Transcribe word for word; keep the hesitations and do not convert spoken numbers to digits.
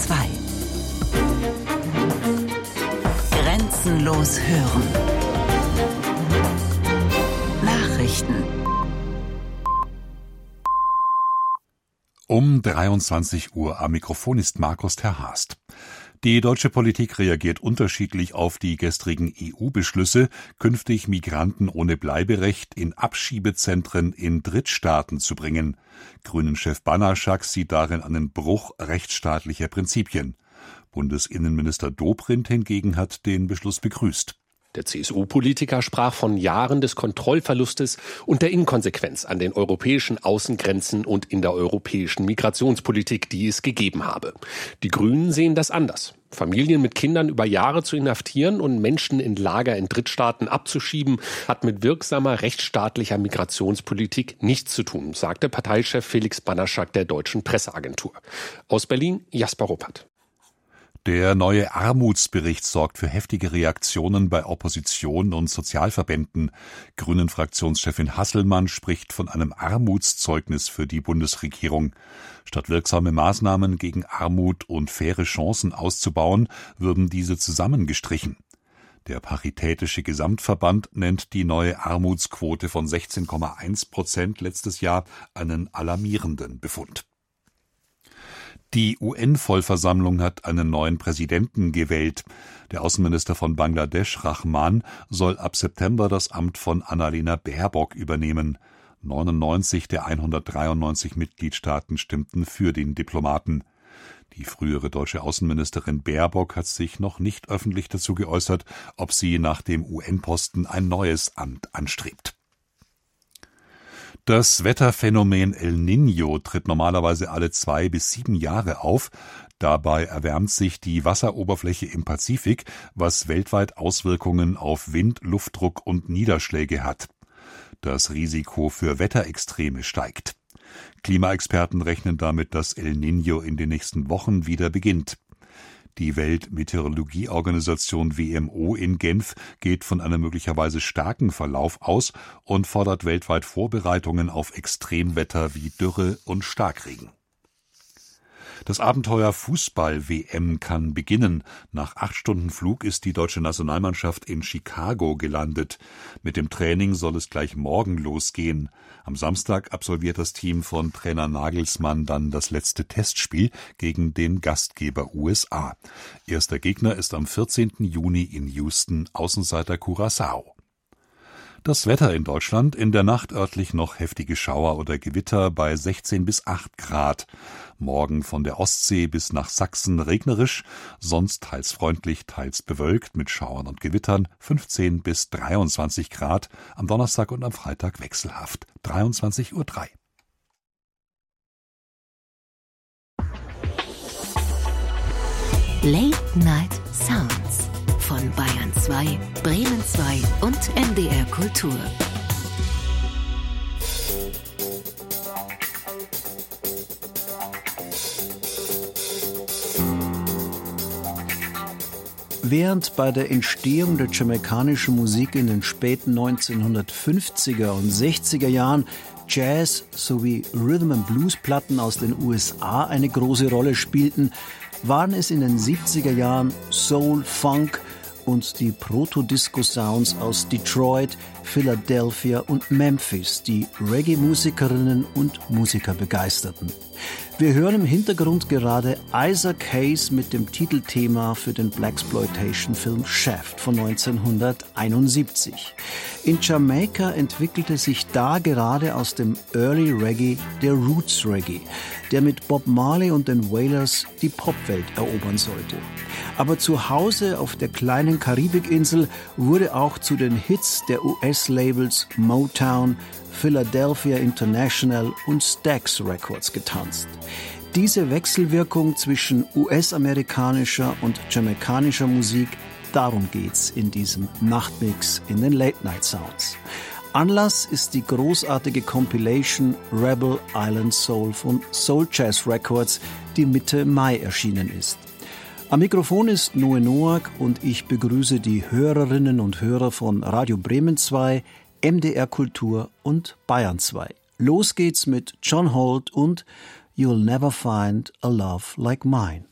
zwei. Grenzenlos hören. Nachrichten. Um dreiundzwanzig Uhr am Mikrofon ist Markus Terhast. Die deutsche Politik reagiert unterschiedlich auf die gestrigen E U-Beschlüsse, künftig Migranten ohne Bleiberecht in Abschiebezentren in Drittstaaten zu bringen. Grünen-Chef Banaschak sieht darin einen Bruch rechtsstaatlicher Prinzipien. Bundesinnenminister Dobrindt hingegen hat den Beschluss begrüßt. Der C S U-Politiker sprach von Jahren des Kontrollverlustes und der Inkonsequenz an den europäischen Außengrenzen und in der europäischen Migrationspolitik, die es gegeben habe. Die Grünen sehen das anders. Familien mit Kindern über Jahre zu inhaftieren und Menschen in Lager in Drittstaaten abzuschieben, hat mit wirksamer rechtsstaatlicher Migrationspolitik nichts zu tun, sagte Parteichef Felix Banaschak der Deutschen Presseagentur. Aus Berlin, Jasper Ruppert. Der neue Armutsbericht sorgt für heftige Reaktionen bei Opposition und Sozialverbänden. Grünen-Fraktionschefin Hasselmann spricht von einem Armutszeugnis für die Bundesregierung. Statt wirksame Maßnahmen gegen Armut und faire Chancen auszubauen, würden diese zusammengestrichen. Der Paritätische Gesamtverband nennt die neue Armutsquote von sechzehn Komma eins Prozent letztes Jahr einen alarmierenden Befund. Die U N-Vollversammlung hat einen neuen Präsidenten gewählt. Der Außenminister von Bangladesch, Rahman, soll ab September das Amt von Annalena Baerbock übernehmen. neunundneunzig der hundertdreiundneunzig Mitgliedstaaten stimmten für den Diplomaten. Die frühere deutsche Außenministerin Baerbock hat sich noch nicht öffentlich dazu geäußert, ob sie nach dem U N-Posten ein neues Amt anstrebt. Das Wetterphänomen El Niño tritt normalerweise alle zwei bis sieben Jahre auf. Dabei erwärmt sich die Wasseroberfläche im Pazifik, was weltweit Auswirkungen auf Wind, Luftdruck und Niederschläge hat. Das Risiko für Wetterextreme steigt. Klimaexperten rechnen damit, dass El Niño in den nächsten Wochen wieder beginnt. Die Weltmeteorologieorganisation W M O in Genf geht von einem möglicherweise starken Verlauf aus und fordert weltweit Vorbereitungen auf Extremwetter wie Dürre und Starkregen. Das Abenteuer Fußball-W M kann beginnen. Nach acht Stunden Flug ist die deutsche Nationalmannschaft in Chicago gelandet. Mit dem Training soll es gleich morgen losgehen. Am Samstag absolviert das Team von Trainer Nagelsmann dann das letzte Testspiel gegen den Gastgeber U S A. Erster Gegner ist am vierzehnten Juni in Houston, Außenseiter Curaçao. Das Wetter in Deutschland: in der Nacht örtlich noch heftige Schauer oder Gewitter bei sechzehn bis acht Grad. Morgen von der Ostsee bis nach Sachsen regnerisch, sonst teils freundlich, teils bewölkt mit Schauern und Gewittern, fünfzehn bis dreiundzwanzig Grad. Am Donnerstag und am Freitag wechselhaft, dreiundzwanzig Uhr drei. Late Night Sounds von Bayern zwei, Bremen zwei und M D R Kultur. Während bei der Entstehung der jamaikanischen Musik in den späten neunzehnhundertfünfziger und sechziger Jahren Jazz sowie Rhythm-and-Blues-Platten aus den U S A eine große Rolle spielten, waren es in den siebziger Jahren Soul, Funk und die Proto-Disco-Sounds aus Detroit, Philadelphia und Memphis, die Reggae-Musikerinnen und Musiker begeisterten. Wir hören im Hintergrund gerade Isaac Hayes mit dem Titelthema für den Blaxploitation-Film Shaft von neunzehnhunderteinundsiebzig. In Jamaika entwickelte sich da gerade aus dem Early Reggae der Roots Reggae, der mit Bob Marley und den Wailers die Popwelt erobern sollte. Aber zu Hause auf der kleinen Karibikinsel wurde auch zu den Hits der U S-Labels Motown, Philadelphia International und Stax Records getanzt. Diese Wechselwirkung zwischen U S-amerikanischer und jamaikanischer Musik, darum geht's in diesem Nachtmix in den Late Night Sounds. Anlass ist die großartige Compilation Rebel Island Soul von Soul Jazz Records, die Mitte Mai erschienen ist. Am Mikrofon ist Noe Noack und ich begrüße die Hörerinnen und Hörer von Radio Bremen zwei, M D R Kultur und Bayern zwei. Los geht's mit John Holt und You'll Never Find a Love Like Mine.